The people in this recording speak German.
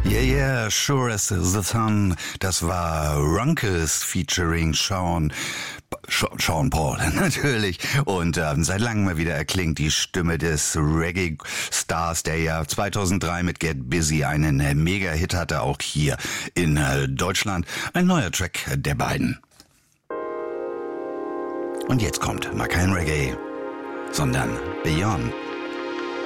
Yeah, yeah, sure as the sun. Das war Runkles featuring Sean Paul, natürlich. Und seit langem mal wieder erklingt die Stimme des Reggae-Stars, der ja 2003 mit Get Busy einen Mega-Hit hatte, auch hier in Deutschland. Ein neuer Track der beiden. Und jetzt kommt mal kein Reggae, sondern Beyond.